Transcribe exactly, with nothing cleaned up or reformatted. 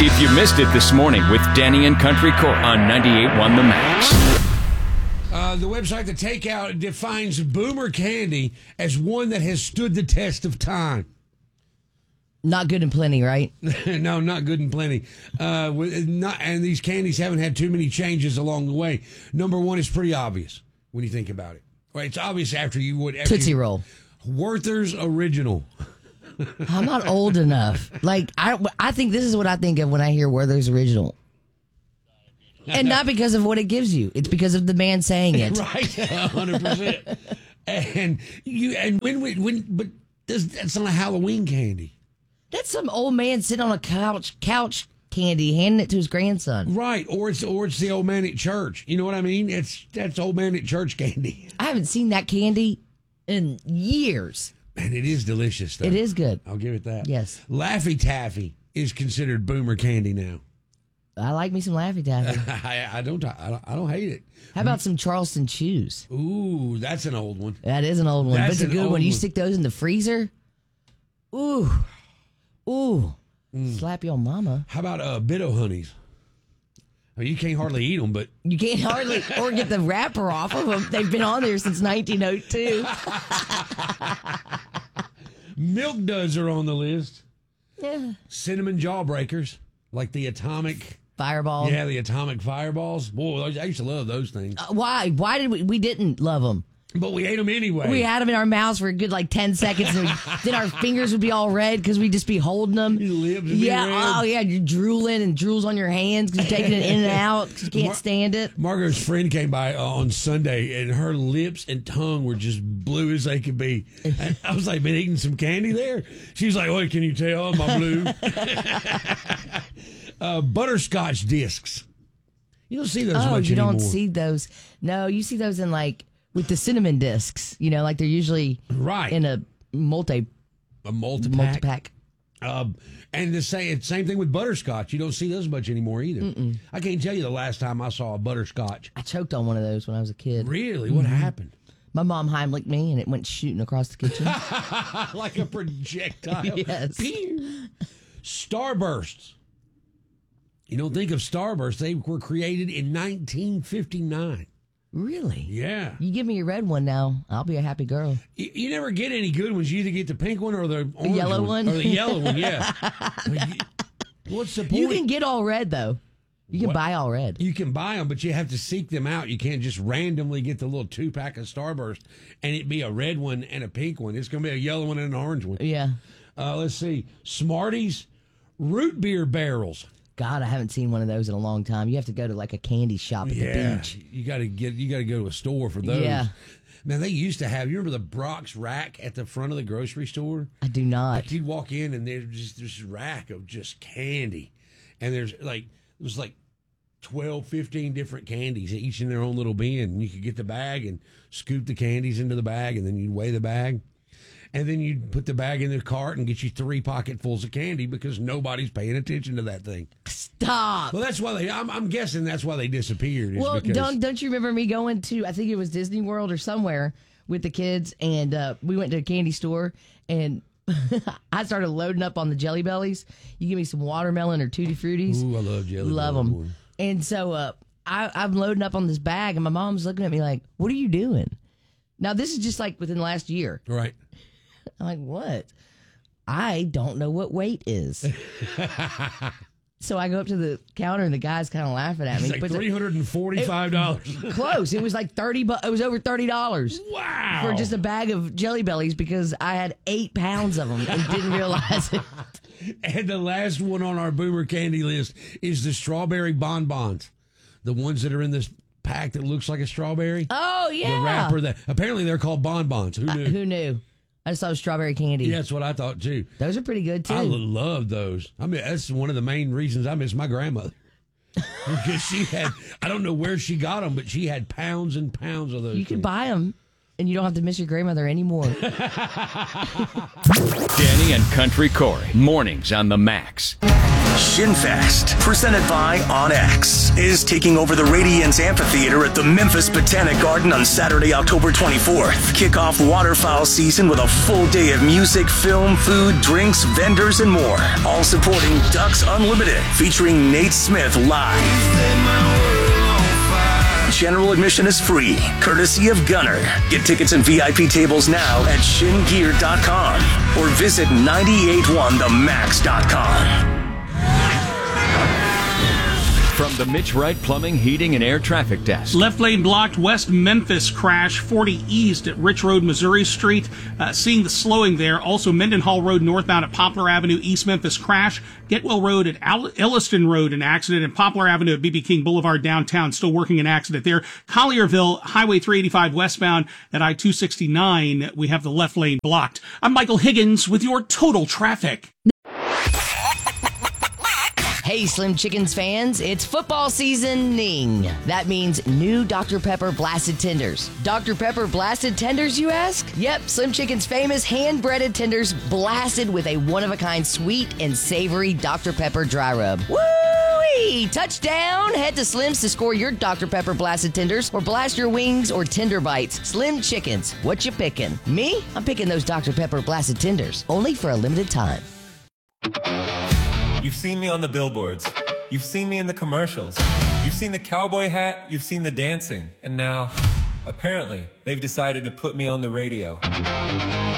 If you missed it this morning with Danny and Country Corey on ninety-eight point one The Max. Uh, the website The Takeout defines Boomer Candy as one that has stood the test of time. Not good and plenty, right? No, not good and plenty. Uh, with- not, and these candies haven't had too many changes along the way. Number one is pretty obvious when you think about it. Right, it's obvious after you would... After Tootsie you, Roll. Werther's Original. I'm not old enough. Like, I, I think this is what I think of when I hear Werther's Original. And not because of what it gives you. It's because of the man saying it. Right, one hundred percent. And you and when when, when but does, that's not a Halloween candy. That's some old man sitting on a couch, couch candy, handing it to his grandson. Right, or it's or it's the old man at church. You know what I mean? It's that's old man at church candy. I haven't seen that candy in years. And it is delicious, though. It is good. I'll give it that. Yes. Laffy Taffy is considered boomer candy now. I like me some Laffy Taffy. I, I don't I don't I don't hate it. How about some Charleston Chews? Ooh, that's an old one. That is an old one, That's but it's a an good old one. You one. stick those in the freezer. Ooh, ooh, Mm. slap your mama. How about uh, Biddo Honeys? I mean, you can't hardly eat them, but You can't hardly or get the wrapper off of them. They've been on there since nineteen oh two. Milk Duds are on the list. Yeah. Cinnamon Jawbreakers, like the atomic, Fireball. yeah, the atomic fireballs. Boy, those- I used to love those things, Uh, why? Why did we? We didn't love them. but we ate them anyway. We had them in our mouths for a good like ten seconds, and we, then our fingers would be all red because we'd just be holding them. Your lips would be yeah. red. Oh yeah. You're drooling and drools on your hands because you're taking it in and out because you can't Mar- stand it. Margot's friend came by uh, on Sunday, and her lips and tongue were just blue as they could be. And I was like, "Been eating some candy there?" She was like, "Wait, can you tell? Am I blue?" uh, butterscotch discs. You don't see those Oh, much you anymore. don't see those. No, you see those in like with the cinnamon discs. You know, like they're usually Right. in a multi a multi-pack. multi pack. Um, and the same, same thing with butterscotch. You don't see those much anymore either. Mm-mm. I can't tell you the last time I saw a butterscotch. I choked on one of those when I was a kid. Really? What Mhm. happened? My mom Heimlicked me, and it went shooting across the kitchen. Like a projectile. Yes. Pew! Starbursts. You don't think of Starbursts. They were created in nineteen fifty-nine. Really? Yeah. You give me your red one now, I'll be a happy girl. You, you never get any good ones. You either get the pink one or the orange yellow one? Or the yellow one, yeah. What's the point? You can get all red though. You can What? buy all red. You can buy them, but you have to seek them out. You can't just randomly get the little two pack of Starburst and it be a red one and a pink one. It's going to be a yellow one and an orange one. Yeah. Uh, let's see. Smarties, root beer barrels. God, I haven't seen one of those in a long time. You have to go to like a candy shop at yeah, the beach. you got to get. You got to go to a store for those. Yeah. Man, they used to have. You remember the Brock's rack at the front of the grocery store? I do not. You'd walk in and there's just this rack of just candy, and there's like it was like twelve, fifteen different candies, each in their own little bin. And you could get the bag and scoop the candies into the bag, and then you'd weigh the bag. And then you'd put the bag in the cart and get you three pocketfuls of candy because nobody's paying attention to that thing. Stop. Well, that's why they, I'm, I'm guessing that's why they disappeared. Is Well, because, don't don't you remember me going to I think it was Disney World or somewhere with the kids, and uh, we went to a candy store, and I started loading up on the Jelly Bellies. You give me some watermelon or Tutti Fruities. Ooh, I love Jelly Love Belly, them. boy. And so uh, I, I'm loading up on this bag, and my mom's looking at me like, "What are you doing?" Now this is just like within the last year. Right. I'm like, "What?" I don't know what weight is. So I go up to the counter, and the guy's kind of laughing at me. It's like But three hundred forty-five dollars. close. It was like thirty. Bu- it was over thirty dollars. Wow. For just a bag of Jelly Bellies because I had eight pounds of them and didn't realize it. And the last one on our Boomer candy list is the strawberry bonbons, the ones that are in this pack that looks like a strawberry. Oh yeah, The wrapper that apparently they're called bonbons. Who Uh, knew? who knew? I just saw strawberry candy. Yeah, that's what I thought too. Those are pretty good too. I love those. I mean, that's one of the main reasons I miss my grandmother. Because she had, I don't know where she got them, but she had pounds and pounds of those. You can things. buy them, and you don't have to miss your grandmother anymore. Danny and Country Corey. Mornings on the Max. ShinFest, presented by OnX, is taking over the Radiance Amphitheater at the Memphis Botanic Garden on Saturday, October twenty-fourth. Kick off waterfowl season with a full day of music, film, food, drinks, vendors, and more. All supporting Ducks Unlimited, featuring Nate Smith live. General admission is free, courtesy of Gunner. Get tickets and V I P tables now at shin gear dot com or visit nine eight one the max dot com. From the Mitch Wright Plumbing, Heating, and Air Traffic Desk. Left lane blocked, West Memphis crash, forty East at Rich Road, Missouri Street. Uh, seeing the slowing there. Also, Mendenhall Road northbound at Poplar Avenue, East Memphis crash. Getwell Road at Al- Elliston Road, an accident. And Poplar Avenue at B B King Boulevard downtown, still working an accident there. Collierville, Highway three eighty-five westbound at I two sixty-nine. We have the left lane blocked. I'm Michael Higgins with your total traffic. Hey, Slim Chickens fans, it's football seasoning. That means new Doctor Pepper Blasted Tenders. Doctor Pepper Blasted Tenders, you ask? Yep, Slim Chickens' famous hand-breaded tenders blasted with a one-of-a-kind sweet and savory Doctor Pepper dry rub. Woo-wee! Touchdown! Head to Slim's to score your Doctor Pepper Blasted Tenders or blast your wings or tender bites. Slim Chickens, what you picking? Me? I'm picking those Doctor Pepper Blasted Tenders, only for a limited time. You've seen me on the billboards. You've seen me in the commercials. You've seen the cowboy hat. You've seen the dancing. And now, apparently, they've decided to put me on the radio.